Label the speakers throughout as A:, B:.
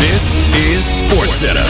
A: This is SportsCenter.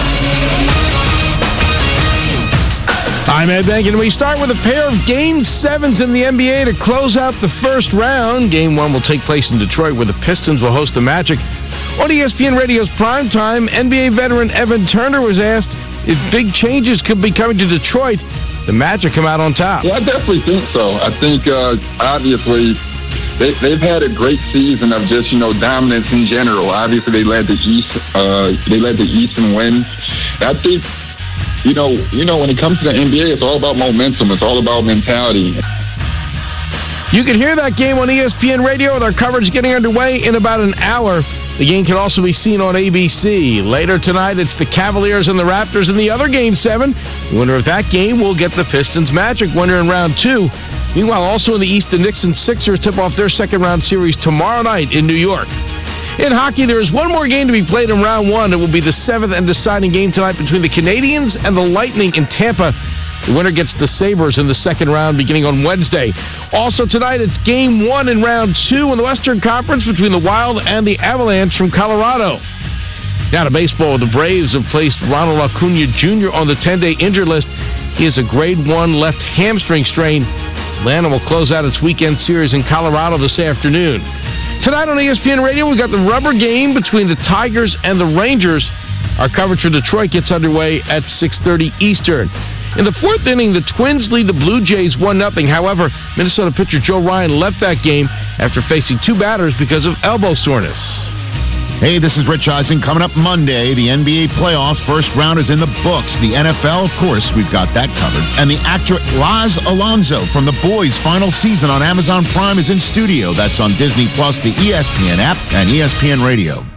B: I'm Ed Bank, and we start with a pair of Game 7s in the NBA to close out the first round. Game 1 will take place in Detroit, where the Pistons will host the Magic. On ESPN Radio's primetime, NBA veteran Evan Turner was asked if big changes could be coming to Detroit. The Magic come out on top.
C: Yeah, I definitely think so. I think, obviously, they've had a great season of just, dominance in general. Obviously, they led the East. They led the East in wins. I think, when it comes to the NBA, it's all about momentum. It's all about mentality.
B: You can hear that game on ESPN Radio with our coverage getting underway in about an hour. The game can also be seen on ABC. Later tonight, it's the Cavaliers and the Raptors in the other Game 7. The winner of that game will get the Pistons Magic winner in round 2. Meanwhile, also in the East, the Knicks and Sixers tip off their second-round series tomorrow night in New York. In hockey, there is one more game to be played in round 1. It will be the 7th and deciding game tonight between the Canadiens and the Lightning in Tampa. The winner gets the Sabres in the second round beginning on Wednesday. Also tonight, it's Game 1 in round 2 in the Western Conference between the Wild and the Avalanche from Colorado. Now to baseball, the Braves have placed Ronald Acuna Jr. on the 10-day injured list. He has a grade 1 left hamstring strain. Atlanta will close out its weekend series in Colorado this afternoon. Tonight on ESPN Radio, we've got the rubber game between the Tigers and the Rangers. Our coverage for Detroit gets underway at 6:30 Eastern. In the fourth inning, the Twins lead the Blue Jays 1-0. However, Minnesota pitcher Joe Ryan left that game after facing 2 batters because of elbow soreness.
D: Hey, this is Rich Eisen. Coming up Monday, the NBA playoffs first round is in the books. The NFL, of course, we've got that covered. And the actor Laz Alonso from The Boys' final season on Amazon Prime is in studio. That's on Disney+, the ESPN app, and ESPN Radio.